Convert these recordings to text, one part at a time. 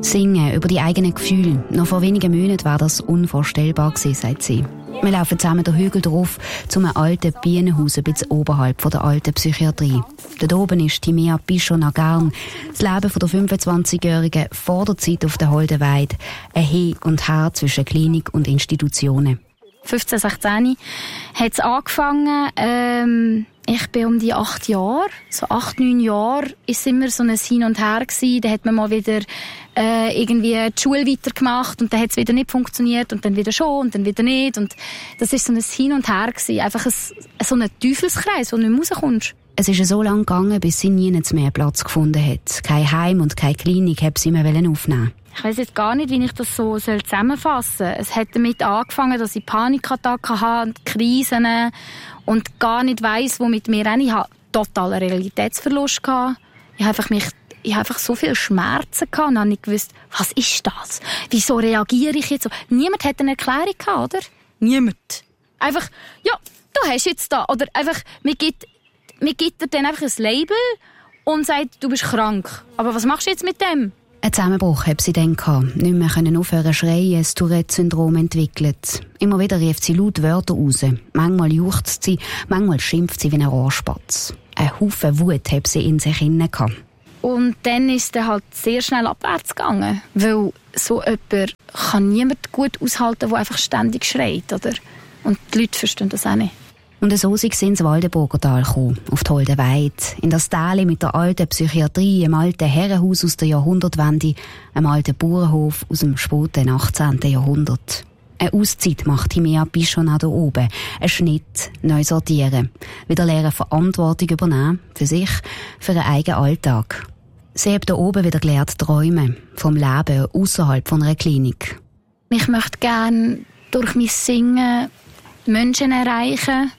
Singen über die eigenen Gefühle. Noch vor wenigen Monaten war das unvorstellbar gewesen, sagt sie. Wir laufen zusammen den Hügel drauf zu einem alten Bienenhaus ein bisschen oberhalb von der alten Psychiatrie. Dort oben ist Timea Pichon-Nagarn. Das Leben von der 25-Jährigen vor der Zeit auf der Holdenweide. Ein Hin und Her zwischen Klinik und Institutionen. 15, 16 hat es angefangen. Ich bin um die 8 Jahre. So 8, 9 Jahre ist immer so ein Hin und Her gewesen. Da hat man mal wieder irgendwie die Schule weitergemacht und dann hat es wieder nicht funktioniert und dann wieder schon und dann wieder nicht. Und das ist so ein Hin und Her gewesen. Einfach so ein Teufelskreis, wo du nicht rauskommst. Es ist so lange gegangen, bis sie nie mehr Platz gefunden hat. Kein Heim und keine Klinik hat sie mehr aufnehmen. Ich weiss jetzt gar nicht, wie ich das so zusammenfassen soll. Es hat damit angefangen, dass ich Panikattacken hatte, Krisen und gar nicht weiss, wo mit mir hin. Ich hatte totalen Realitätsverlust gehabt. Ich habe einfach so viele Schmerzen gehabt und habe nicht gewusst, was ist das? Wieso reagiere ich jetzt so? Niemand hat eine Erklärung gehabt, oder? Niemand. Einfach, ja, du hast jetzt da. Oder einfach, mir gibt dir dann einfach ein Label und sagt, du bist krank. Aber was machst du jetzt mit dem? Ein Zusammenbruch hat sie dann gehabt. Nicht mehr aufhören zu schreien, ein Tourette-Syndrom entwickelt. Immer wieder rief sie laut Wörter raus. Manchmal juchzt sie, manchmal schimpft sie wie ein Rohrspatz. Ein Haufen Wut hat sie in sich hinein gehabt. Und dann ist es halt sehr schnell abwärts gegangen. Weil so jemand kann niemand gut aushalten, der einfach ständig schreit, oder? Und die Leute verstehen das auch nicht. Und so sind sie ins Waldenburger Tal gekommen, auf die Holdenweide, in das Tal mit der alten Psychiatrie, einem alten Herrenhaus aus der Jahrhundertwende, einem alten Bauernhof aus dem späten 18. Jahrhundert. Eine Auszeit macht Timea Pichon auch hier oben. Ein Schnitt, neu sortieren. Wieder lernen, Verantwortung übernehmen, für sich, für einen eigenen Alltag. Sie hat hier oben wieder gelernt träumen, vom Leben außerhalb von einer Klinik. Ich möchte gerne durch mein Singen Menschen erreichen,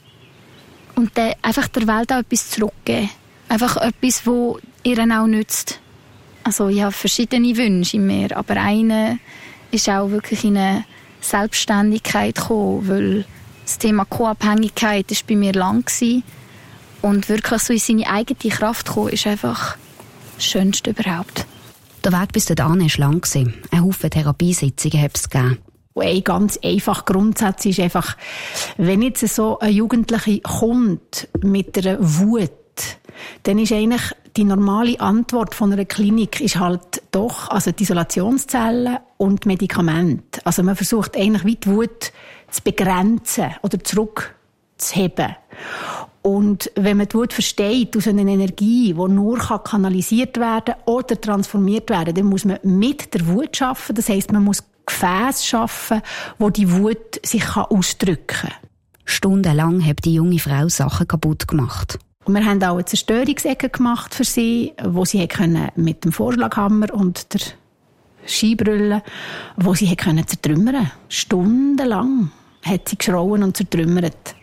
und dann einfach der Welt auch etwas zurückgeben. Einfach etwas, das ihr auch nützt. Also ich habe verschiedene Wünsche in mir, aber einer ist auch wirklich in eine Selbstständigkeit gekommen, weil das Thema Co-Abhängigkeit war bei mir lang gewesen. Und wirklich so in seine eigene Kraft kommen, ist einfach das Schönste überhaupt. Der Weg bis dorthin war lang. Ein Haufen Therapiesitzungen hat es gegeben. Ein ganz einfacher Grundsatz ist einfach, wenn jetzt so ein Jugendlicher kommt mit einer Wut, dann ist eigentlich die normale Antwort von einer Klinik ist halt doch, also die Isolationszellen und Medikamente. Also man versucht eigentlich wie die Wut zu begrenzen oder zurückzuheben. Und wenn man die Wut versteht aus einer Energie, die nur kanalisiert werden oder transformiert werden, dann muss man mit der Wut arbeiten. Das heisst, man muss Gefäße schaffen, wo die Wut sich ausdrücken kann. Stundenlang hat die junge Frau Sachen kaputt gemacht. Und wir haben auch eine Zerstörungsecke gemacht für sie, wo sie mit dem Vorschlaghammer und der Skibrille, wo sie zertrümmern konnte. Stundenlang hat sie geschrauen und zertrümmert.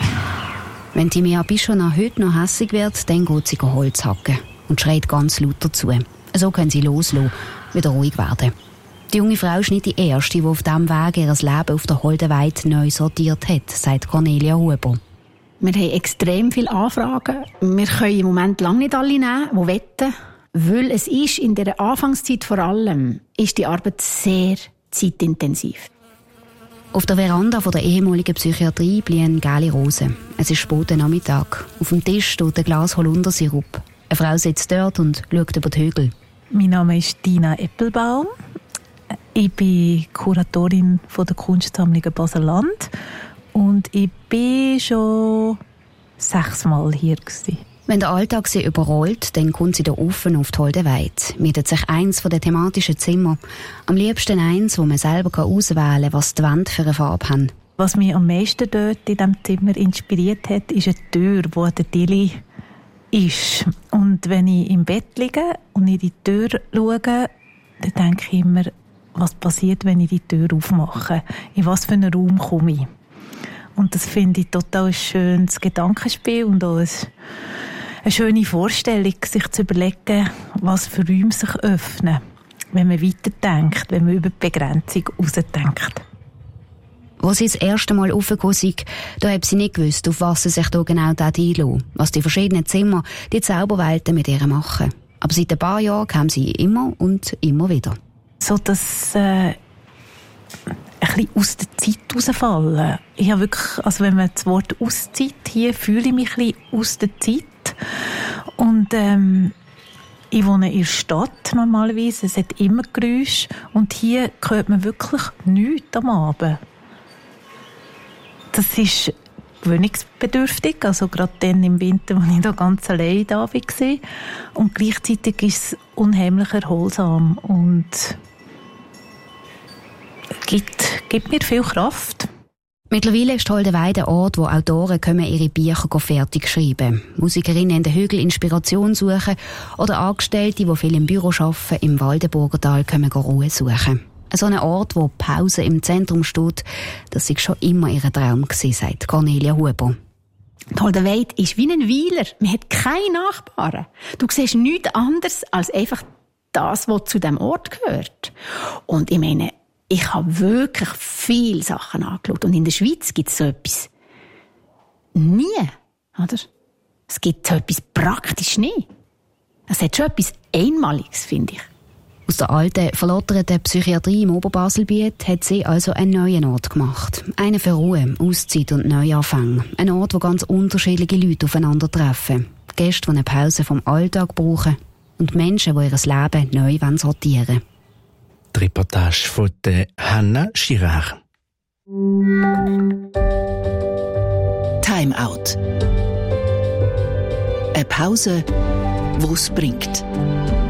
Wenn Timea Pichon heute noch hässig wird, dann geht sie Holz hacken und schreit ganz laut dazu. So können sie loslassen, wieder ruhig werden. Die junge Frau ist nicht die Erste, die auf diesem Weg ihr Leben auf der Holdenweide neu sortiert hat, sagt Cornelia Huber. Wir haben extrem viele Anfragen. Wir können im Moment lange nicht alle nehmen, die wetten. Weil es ist in der Anfangszeit vor allem, ist die Arbeit sehr zeitintensiv. Auf der Veranda der ehemaligen Psychiatrie blühen gelbe Rosen. Es ist später Nachmittag. Auf dem Tisch steht ein Glas Holundersirup. Eine Frau sitzt dort und schaut über die Hügel. Mein Name ist Dina Eppelbaum. Ich bin Kuratorin der Kunstsammlung Basel-Land und ich bin schon 6 Mal hier gewesen. Wenn der Alltag sie überrollt, dann kommt sie hier offen auf die Holdenweide, mietet sich eins der thematischen Zimmer. Am liebsten eins, wo man selber auswählen kann, was die Wände für eine Farbe haben. Was mich am meisten dort in diesem Zimmer inspiriert hat, ist eine Tür, die an der Dilli ist. Und wenn ich im Bett liege und in die Tür schaue, dann denke ich immer, was passiert, wenn ich die Tür aufmache? In was für einen Raum komme ich? Und das finde ich total ein schönes Gedankenspiel und auch eine schöne Vorstellung, sich zu überlegen, was für Räume sich öffnen, wenn man weiterdenkt, wenn man über die Begrenzung hinausdenkt. Als sie das erste Mal raufgekommen sind, da hat sie nicht gewusst, auf was sie sich da genau einlassen, was die verschiedenen Zimmer, die Zauberwelten mit ihr machen. Aber seit ein paar Jahren kam sie immer und immer wieder. so dass ein bisschen aus der Zeit rausfallen. Ich habe wirklich, also wenn man das Wort Auszeit hier, fühle ich mich ein bisschen aus der Zeit. Und ich wohne in der Stadt normalerweise, es hat immer Geräusche und hier hört man wirklich nichts am Abend. Das ist gewöhnungsbedürftig, also gerade dann im Winter, als ich da ganz allein da war. Und gleichzeitig ist es unheimlich erholsam und gibt mir viel Kraft. Mittlerweile ist Holdenweide ein Ort, wo Autoren ihre Bücher fertig schreiben. Musikerinnen in den Hügeln Inspiration suchen oder Angestellte, die viel im Büro arbeiten, im Waldenburgertal Ruhe suchen. So ein Ort, wo Pause im Zentrum steht, das war schon immer ihr Traum gewesen, sagt Cornelia Huber. Holdenweide ist wie ein Weiler. Man hat keine Nachbarn. Du siehst nichts anderes als einfach das, was zu diesem Ort gehört. Und ich meine, ich habe wirklich viele Sachen angeschaut. Und in der Schweiz gibt es so etwas nie, oder? Es gibt so etwas praktisch nie. Es hat schon etwas Einmaliges, finde ich. Aus der alten, verlotterten Psychiatrie im Oberbaselbiet hat sie also einen neuen Ort gemacht. Einen für Ruhe, Auszeit und Neuanfang. Ein Ort, wo ganz unterschiedliche Leute aufeinandertreffen. Gäste, die eine Pause vom Alltag brauchen. Und Menschen, die ihr Leben neu sortieren wollen. Die Reportage von Hanna Girard. Time Out. Eine Pause, die es bringt.